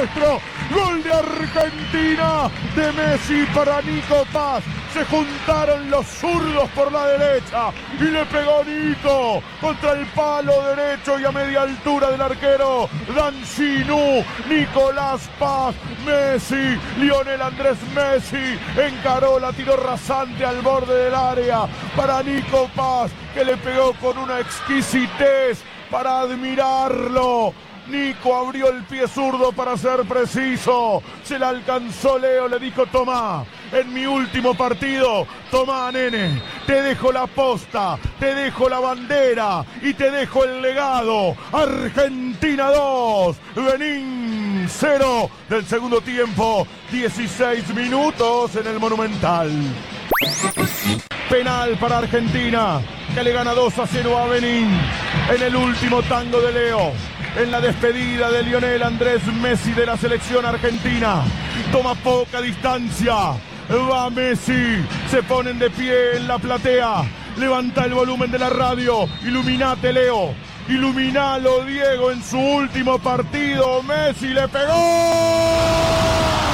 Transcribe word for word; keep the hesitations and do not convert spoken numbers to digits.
nuestro. Gol de Argentina, de Messi para Nico Paz. Se juntaron los zurdos por la derecha y le pegó Nico contra el palo derecho y a media altura del arquero Dancinu. Nicolás Paz, Messi, Lionel Andrés Messi encaró, la tiró rasante al borde del área para Nico Paz, que le pegó con una exquisitez para admirarlo. Nico abrió el pie zurdo para ser preciso. Se la alcanzó Leo, le dijo: tomá, en mi último partido, tomá, nene, te dejo la posta, te dejo la bandera y te dejo el legado. Argentina dos, Benín cero del segundo tiempo, dieciséis minutos en el Monumental. Penal para Argentina, que le gana dos a cero a Benín en el último tango de Leo. En la despedida de Lionel Andrés Messi de la selección argentina. Toma poca distancia. Va Messi. Se ponen de pie en la platea. Levanta el volumen de la radio. Iluminate, Leo. Iluminalo, Diego, en su último partido. Messi le pegó.